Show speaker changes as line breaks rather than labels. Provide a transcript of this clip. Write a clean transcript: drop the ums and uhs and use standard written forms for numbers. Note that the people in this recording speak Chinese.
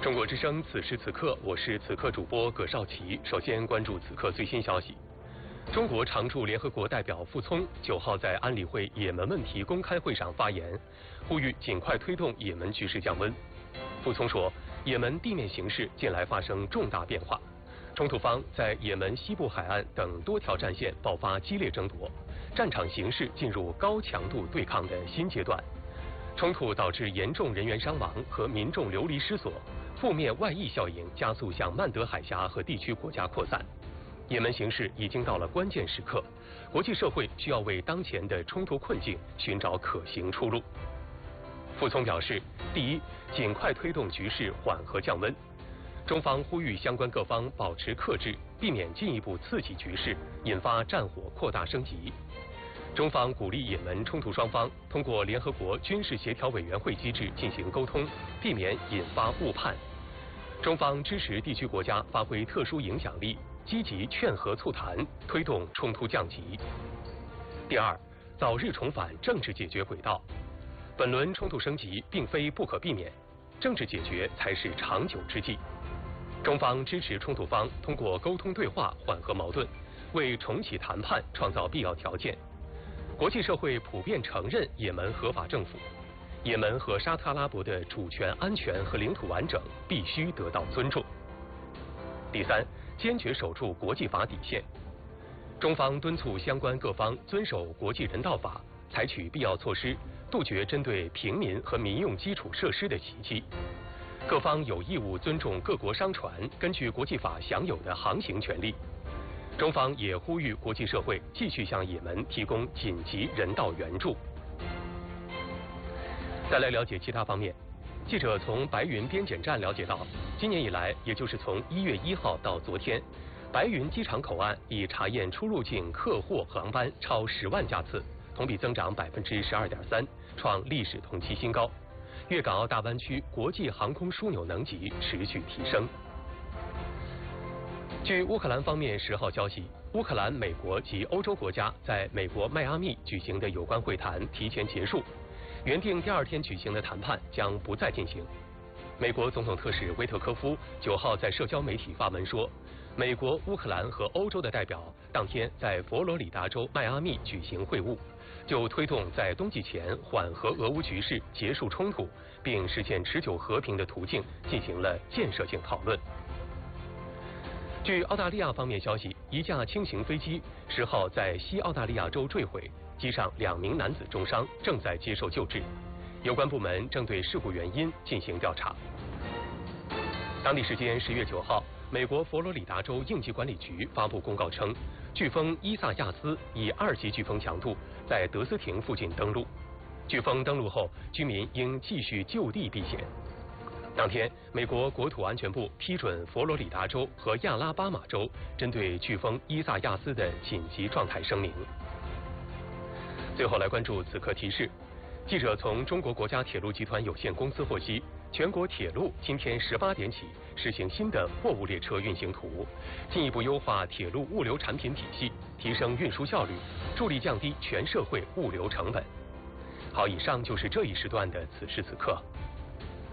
中国之声，此时此刻，我是此刻主播葛绍奇。首先关注此刻最新消息。中国常驻联合国代表傅聪9号在安理会也门问题公开会上发言，呼吁尽快推动也门局势降温。傅聪说，也门地面形势近来发生重大变化，冲突方在也门西部海岸等多条战线爆发激烈争夺，战场形势进入高强度对抗的新阶段。冲突导致严重人员伤亡和民众流离失所，负面外溢效应加速向曼德海峡和地区国家扩散。也门形势已经到了关键时刻，国际社会需要为当前的冲突困境寻找可行出路。傅聪表示，第一，尽快推动局势缓和降温。中方呼吁相关各方保持克制，避免进一步刺激局势，引发战火扩大升级。中方鼓励也门冲突双方通过联合国军事协调委员会机制进行沟通，避免引发误判。中方支持地区国家发挥特殊影响力，积极劝和促谈，推动冲突降级。第二，早日重返政治解决轨道。本轮冲突升级并非不可避免，政治解决才是长久之计。中方支持冲突方通过沟通对话缓和矛盾，为重启谈判创造必要条件。国际社会普遍承认也门合法政府，也门和沙特阿拉伯的主权、安全和领土完整必须得到尊重。第三，坚决守住国际法底线。中方敦促相关各方遵守国际人道法，采取必要措施，杜绝针对平民和民用基础设施的袭击。各方有义务尊重各国商船根据国际法享有的航行权利。中方也呼吁国际社会继续向也门提供紧急人道援助。再来了解其他方面，记者从白云边检站了解到，今年以来，也就是从1月1号到昨天，白云机场口岸已查验出入境客货航班超10万架次，同比增长12.3%，创历史同期新高。粤港澳大湾区国际航空枢纽能级持续提升。据乌克兰方面10号消息，乌克兰、美国及欧洲国家在美国迈阿密举行的有关会谈提前结束，原定第2天举行的谈判将不再进行。美国总统特使威特科夫9号在社交媒体发文说，美国、乌克兰和欧洲的代表当天在佛罗里达州迈阿密举行会晤，就推动在冬季前缓和俄乌局势、结束冲突并实现持久和平的途径进行了建设性讨论。据澳大利亚方面消息，一架轻型飞机10号在西澳大利亚州坠毁，机上2名男子重伤，正在接受救治。有关部门正对事故原因进行调查。当地时间10月9号，美国佛罗里达州应急管理局发布公告称，飓风伊萨亚斯以2级飓风强度在德斯廷附近登陆。飓风登陆后，居民应继续就地避险。当天，美国国土安全部批准佛罗里达州和亚拉巴马州针对飓风伊萨亚斯的紧急状态声明。最后来关注此刻提示，记者从中国国家铁路集团有限公司获悉，全国铁路今天18点起实行新的货物列车运行图，进一步优化铁路物流产品体系，提升运输效率，助力降低全社会物流成本。好，以上就是这一时段的此时此刻。